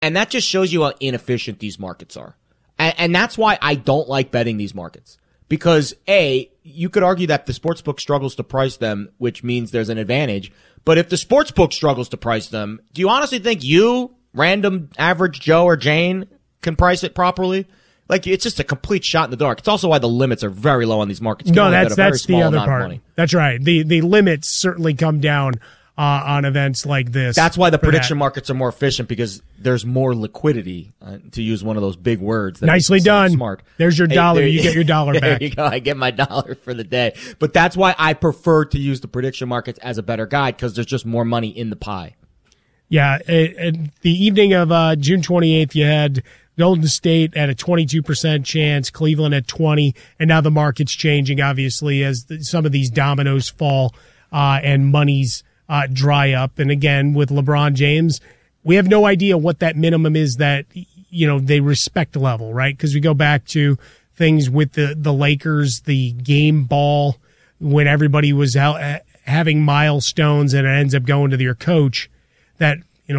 And that just shows you how inefficient these markets are. And that's why I don't like betting these markets. Because, A, you could argue that the sportsbook struggles to price them, which means there's an advantage. But if the sportsbook struggles to price them, do you honestly think you, random average Joe or Jane, can price it properly? Like, it's just a complete shot in the dark. It's also why the limits are very low on these markets. No, that's the other part. That's right. The limits certainly come down on events like this. That's why the prediction markets are more efficient, because there's more liquidity, to use one of those big words. Nicely done. Smart. There's your dollar. You get your dollar back. There you go. I get my dollar for the day. But that's why I prefer to use the prediction markets as a better guide, because there's just more money in the pie. Yeah. The evening of June 28th, you had Golden State at a 22% chance, Cleveland at 20%, and now the market's changing, obviously, as some of these dominoes fall and monies dry up. And again, with LeBron James, we have no idea what that minimum is that, they respect level, right? Because we go back to things with the Lakers, the game ball, when everybody was having milestones and it ends up going to your coach, that,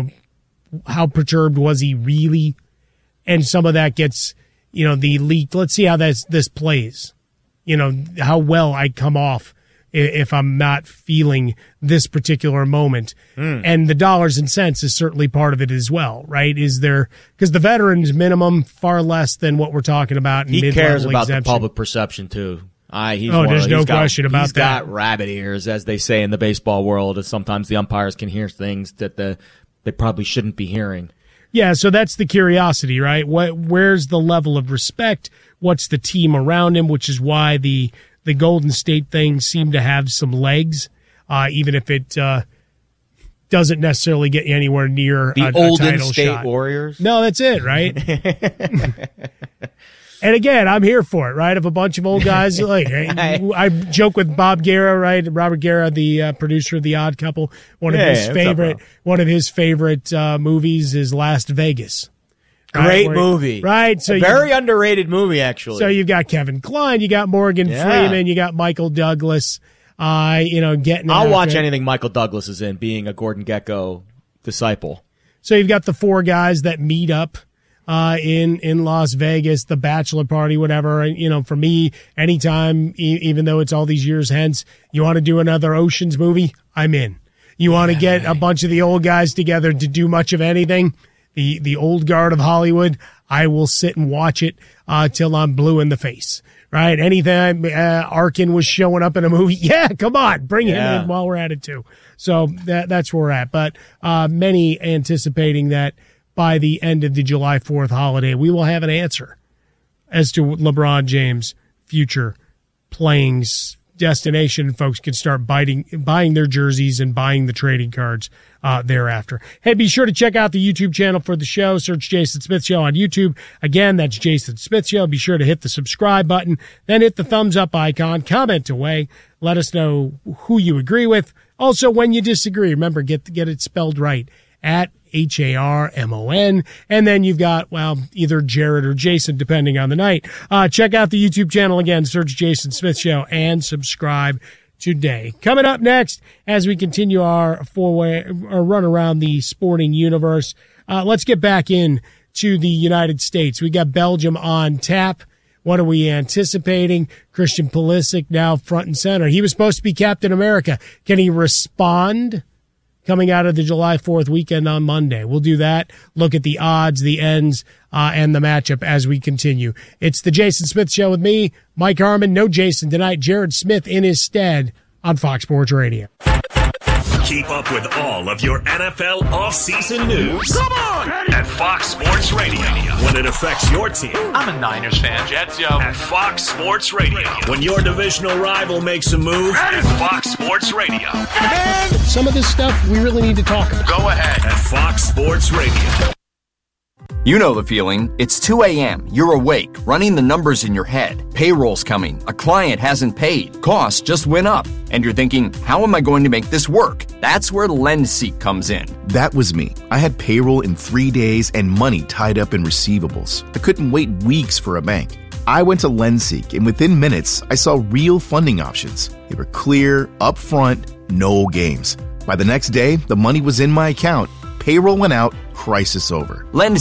how perturbed was he really? And some of that gets, the leak. Let's see how this plays. How well I come off if I'm not feeling this particular moment. And the dollars and cents is certainly part of it as well, right? Because the veterans minimum far less than what we're talking about. He cares about the public perception too. There's no question about that. He's got rabbit ears, as they say in the baseball world, and sometimes the umpires can hear things that they probably shouldn't be hearing. Yeah, so that's the curiosity, right? Where's the level of respect? What's the team around him? Which is why the Golden State thing seemed to have some legs, even if it doesn't necessarily get you anywhere near the a Golden title State shot. Warriors. No, that's it, right? And again, I'm here for it, right? If a bunch of old guys, I joke with Bob Guerra, right? Robert Guerra, the producer of The Odd Couple. One of his favorite movies is Las Vegas. Great movie. Right. So very underrated movie, actually. So you've got Kevin Kline, you got Morgan Freeman, you got Michael Douglas, getting I'll watch anything Michael Douglas is in, being a Gordon Gekko disciple. So you've got the four guys that meet up in Las Vegas, the bachelor party, whatever. And, for me, anytime, even though it's all these years hence, you want to do another Ocean's movie, I'm in. You want to get a bunch of the old guys together to do much of anything, the old guard of Hollywood, I will sit and watch it till I'm blue in the face. Right? Anytime Arkin was showing up in a movie, come on, bring him in while we're at it too. So that's where we're at. But many anticipating that by the end of the July 4th holiday, we will have an answer as to LeBron James' future playing destination. Folks can start buying their jerseys and buying the trading cards thereafter. Hey, be sure to check out the YouTube channel for the show. Search Jason Smith Show on YouTube. Again, that's Jason Smith Show. Be sure to hit the subscribe button, then hit the thumbs up icon, comment away. Let us know who you agree with. Also, when you disagree, remember, get it spelled right, at HARMON. And then you've got, either Jared or Jason, depending on the night. Check out the YouTube channel again, search Jason Smith Show, and subscribe today. Coming up next, as we continue our run around the sporting universe, let's get back in to the United States. We got Belgium on tap. What are we anticipating? Christian Pulisic now front and center. He was supposed to be Captain America. Can he respond coming out of the July 4th weekend on Monday? We'll do that. Look at the odds, the ends, and the matchup as we continue. It's the Jason Smith Show with me, Mike Harmon. No Jason tonight. Jared Smith in his stead on Fox Sports Radio. Keep up with all of your NFL offseason news. Come on! At Fox Sports Radio. When it affects your team. I'm a Niners fan. Jets, yo. At Fox Sports Radio. When your divisional rival makes a move. At Fox Sports Radio. And some of this stuff we really need to talk about. Go ahead. At Fox Sports Radio. You know the feeling. It's 2 a.m. You're awake, running the numbers in your head. Payroll's coming. A client hasn't paid. Costs just went up. And you're thinking, how am I going to make this work? That's where LendSeek comes in. That was me. I had payroll in 3 days and money tied up in receivables. I couldn't wait weeks for a bank. I went to LendSeek, and within minutes, I saw real funding options. They were clear, upfront, no games. By the next day, the money was in my account, Payroll went out, crisis over. Lend